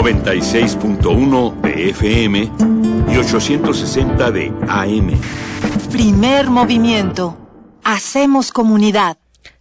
96.1 de FM y 860 de AM. Primer movimiento. Hacemos comunidad.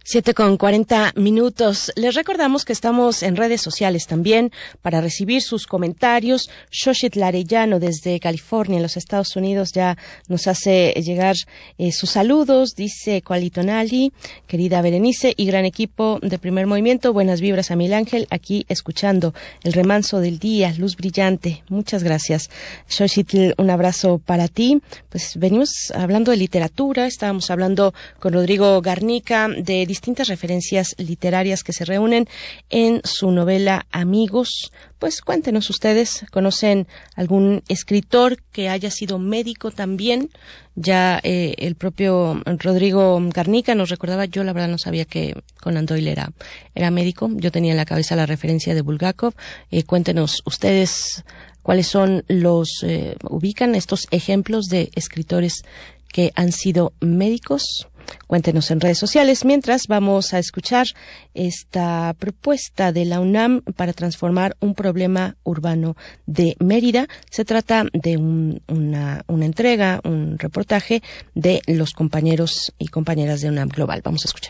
7:40. Les recordamos que estamos en redes sociales también para recibir sus comentarios. Xochitl Arellano desde California, en los Estados Unidos, ya nos hace llegar sus saludos. Dice Coalitonali, querida Berenice y gran equipo de Primer Movimiento, buenas vibras a Miguel Ángel, aquí escuchando el remanso del día, luz brillante. Muchas gracias, Xochitl, un abrazo para ti. Pues venimos hablando de literatura, estábamos hablando con Rodrigo Garnica de distintas referencias literarias que se reúnen en su novela Amigos. Pues cuéntenos ustedes, ¿conocen algún escritor que haya sido médico también? Ya el propio Rodrigo Garnica nos recordaba, yo la verdad no sabía que Conan Doyle era médico, yo tenía en la cabeza la referencia de Bulgakov. Cuéntenos ustedes cuáles son ubican estos ejemplos de escritores que han sido médicos. Cuéntenos en redes sociales. Mientras vamos a escuchar esta propuesta de la UNAM para transformar un problema urbano de Mérida. Se trata de una entrega, un reportaje de los compañeros y compañeras de UNAM Global. Vamos a escuchar.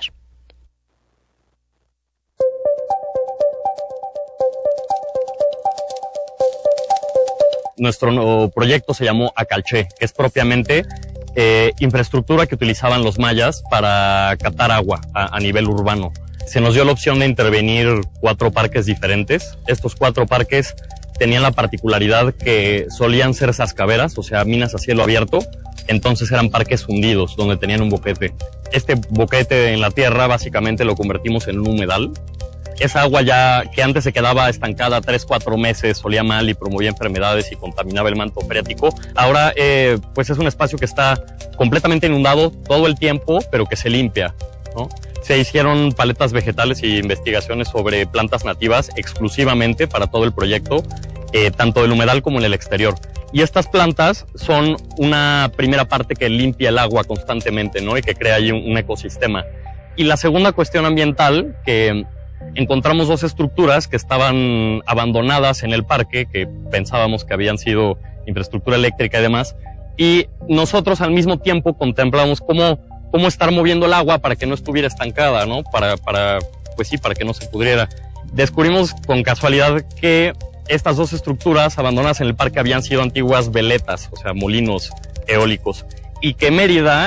Nuestro nuevo proyecto se llamó Acalché, que es propiamente infraestructura que utilizaban los mayas para captar agua a nivel urbano. Se nos dio la opción de intervenir 4 parques diferentes. Estos 4 parques tenían la particularidad que solían ser sascaveras, o sea, minas a cielo abierto. Entonces eran parques hundidos, donde tenían un boquete. Este boquete en la tierra básicamente lo convertimos en un humedal. Esa agua ya que antes se quedaba estancada 3-4 meses, olía mal y promovía enfermedades y contaminaba el manto freático, ahora pues es un espacio que está completamente inundado todo el tiempo, pero que se limpia, ¿no? Se hicieron paletas vegetales y investigaciones sobre plantas nativas exclusivamente para todo el proyecto, tanto del humedal como en el exterior. Y estas plantas son una primera parte que limpia el agua constantemente, ¿no? Y que crea ahí un ecosistema. Y la segunda cuestión ambiental, que encontramos 2 estructuras que estaban abandonadas en el parque, que pensábamos que habían sido infraestructura eléctrica y demás, y nosotros al mismo tiempo contemplamos cómo estar moviendo el agua para que no estuviera estancada, ¿no? Para que no se pudriera. Descubrimos con casualidad que estas 2 estructuras abandonadas en el parque habían sido antiguas veletas, o sea, molinos eólicos. Y que Mérida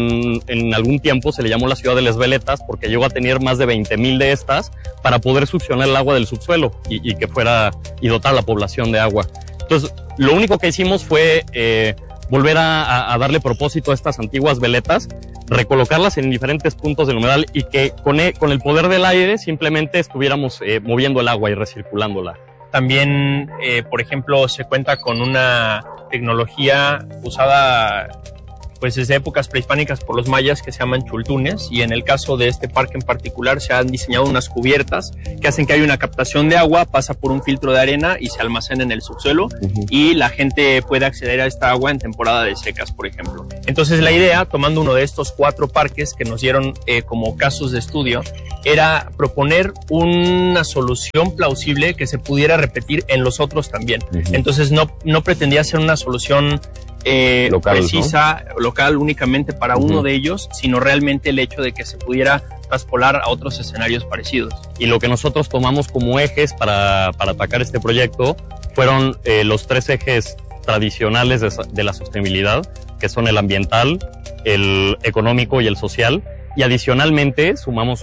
en algún tiempo se le llamó la ciudad de las veletas porque llegó a tener más de 20,000 de estas para poder succionar el agua del subsuelo y dotar a la población de agua. Entonces, lo único que hicimos fue volver a darle propósito a estas antiguas veletas, recolocarlas en diferentes puntos del humedal y que con el poder del aire simplemente estuviéramos moviendo el agua y recirculándola. También, por ejemplo, se cuenta con una tecnología usada pues desde épocas prehispánicas por los mayas que se llaman chultunes, y en el caso de este parque en particular se han diseñado unas cubiertas que hacen que haya una captación de agua, pasa por un filtro de arena y se almacena en el subsuelo, y la gente puede acceder a esta agua en temporada de secas, por ejemplo. Entonces la idea, tomando uno de estos 4 parques que nos dieron como casos de estudio, era proponer una solución plausible que se pudiera repetir en los otros también. Entonces no pretendía ser una solución local, precisa, ¿no? Local únicamente para uno de ellos, sino realmente el hecho de que se pudiera traspolar a otros escenarios parecidos. Y lo que nosotros tomamos como ejes para atacar este proyecto fueron los 3 ejes tradicionales de la sostenibilidad, que son el ambiental, el económico y el social, y adicionalmente sumamos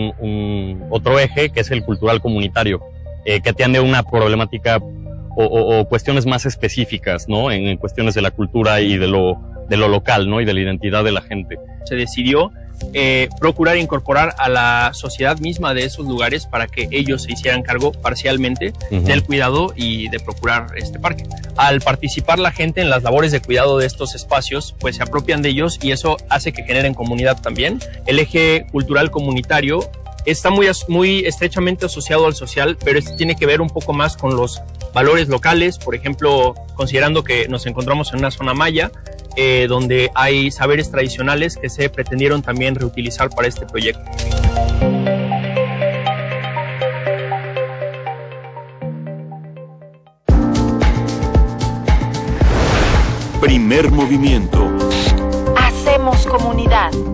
otro eje que es el cultural comunitario, que atiende una problemática o cuestiones más específicas, ¿no? En cuestiones de la cultura y de lo local, ¿no? Y de la identidad de la gente. Se decidió procurar incorporar a la sociedad misma de esos lugares para que ellos se hicieran cargo parcialmente del cuidado y de procurar este parque. Al participar la gente en las labores de cuidado de estos espacios, pues se apropian de ellos y eso hace que generen comunidad también. El eje cultural comunitario está muy estrechamente asociado al social, pero este tiene que ver un poco más con los valores locales, por ejemplo, considerando que nos encontramos en una zona maya, donde hay saberes tradicionales que se pretendieron también reutilizar para este proyecto. Primer movimiento. Hacemos comunidad.